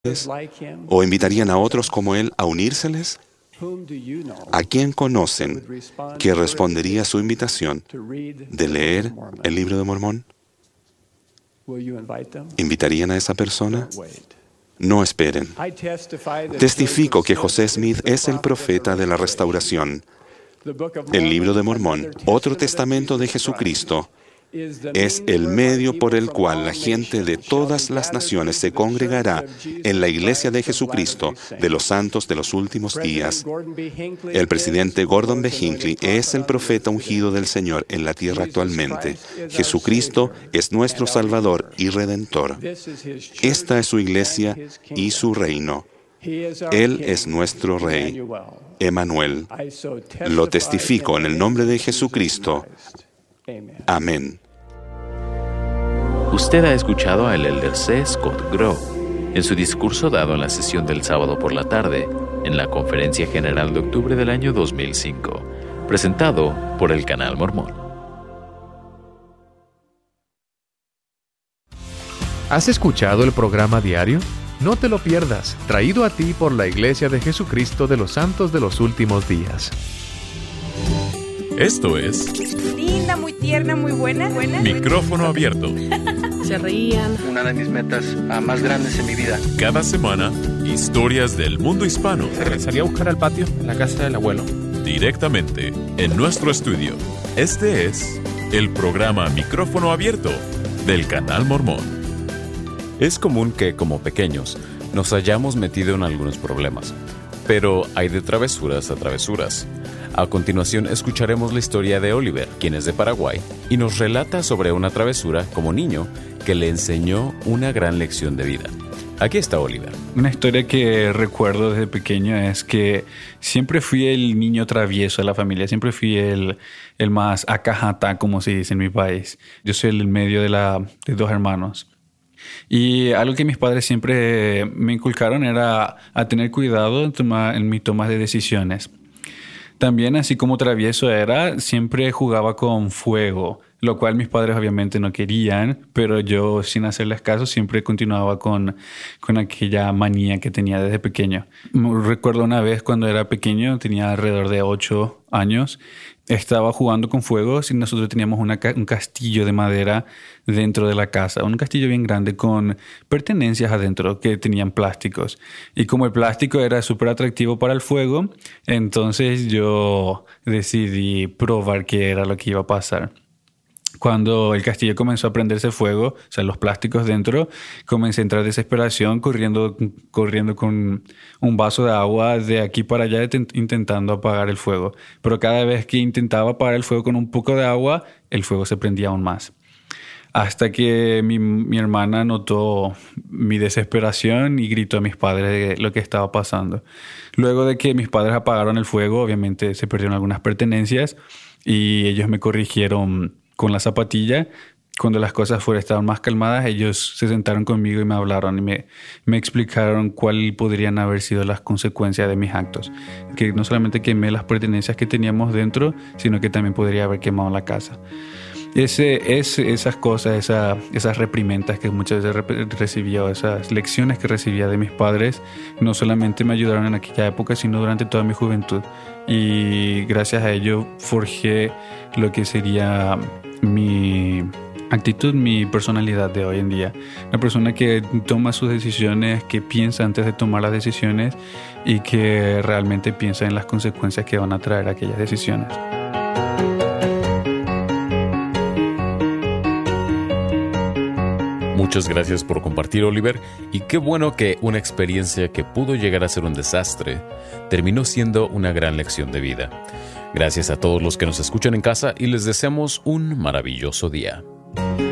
¿O invitarían a otros como él a unírseles? ¿A quién conocen que respondería a su invitación de leer el Libro de Mormón? ¿Invitarían a esa persona? No esperen. Testifico que José Smith es el profeta de la restauración. El Libro de Mormón, otro testamento de Jesucristo, es el medio por el cual la gente de todas las naciones se congregará en la Iglesia de Jesucristo de los santos de los últimos días. El presidente Gordon B. Hinckley es el profeta ungido del Señor en la tierra actualmente. Jesucristo es nuestro Salvador y Redentor. Esta es su Iglesia y su reino. Él es nuestro Rey, Emmanuel. Lo testifico en el nombre de Jesucristo. Amén. Usted ha escuchado al elder C. Scott Grow en su discurso dado en la sesión del sábado por la tarde en la Conferencia General de octubre del año 2005, presentado por el Canal Mormón. ¿Has escuchado el programa diario? No te lo pierdas, traído a ti por la Iglesia de Jesucristo de los Santos de los Últimos Días. Esto es linda, muy tierna, muy buena. Micrófono Abierto. Se reían. Una de mis metas más grandes en mi vida. Cada semana, historias del mundo hispano. Salí a buscar al patio en la casa del abuelo. Directamente en nuestro estudio. Este es el programa Micrófono Abierto del Canal Mormón. Es común que, como pequeños, nos hayamos metido en algunos problemas, pero hay de travesuras a travesuras. A continuación escucharemos la historia de Oliver, quien es de Paraguay, y nos relata sobre una travesura como niño que le enseñó una gran lección de vida. Aquí está Oliver. Una historia que recuerdo desde pequeño es que siempre fui el niño travieso de la familia, siempre fui el más acajata, como se dice en mi país. Yo soy el medio de dos hermanos. Y algo que mis padres siempre me inculcaron era a tener cuidado en mis tomas de decisiones. También, así como travieso era, siempre jugaba con fuego, lo cual mis padres obviamente no querían, pero yo, sin hacerles caso, siempre continuaba con aquella manía que tenía desde pequeño. Recuerdo una vez cuando era pequeño, tenía alrededor de 8 años, estaba jugando con fuego y nosotros teníamos un castillo de madera dentro de la casa, un castillo bien grande con pertenencias adentro que tenían plásticos. Y como el plástico era súper atractivo para el fuego, entonces yo decidí probar qué era lo que iba a pasar. Cuando el castillo comenzó a prenderse fuego, o sea, los plásticos dentro, comencé a entrar en desesperación, corriendo con un vaso de agua de aquí para allá, intentando apagar el fuego. Pero cada vez que intentaba apagar el fuego con un poco de agua, el fuego se prendía aún más. Hasta que mi hermana notó mi desesperación y gritó a mis padres de lo que estaba pasando. Luego de que mis padres apagaron el fuego, obviamente se perdieron algunas pertenencias y ellos me corrigieron con la zapatilla. Cuando las cosas estaban más calmadas, ellos se sentaron conmigo y me hablaron y me explicaron cuáles podrían haber sido las consecuencias de mis actos. Que no solamente quemé las pertenencias que teníamos dentro, sino que también podría haber quemado la casa. Esas cosas, esas reprimendas que muchas veces recibía, esas lecciones que recibía de mis padres, no solamente me ayudaron en aquella época, sino durante toda mi juventud. Y gracias a ello forjé lo que sería mi actitud, mi personalidad de hoy en día. Una persona que toma sus decisiones, que piensa antes de tomar las decisiones y que realmente piensa en las consecuencias que van a traer aquellas decisiones. Muchas gracias por compartir, Oliver, y qué bueno que una experiencia que pudo llegar a ser un desastre terminó siendo una gran lección de vida. Gracias a todos los que nos escuchan en casa y les deseamos un maravilloso día.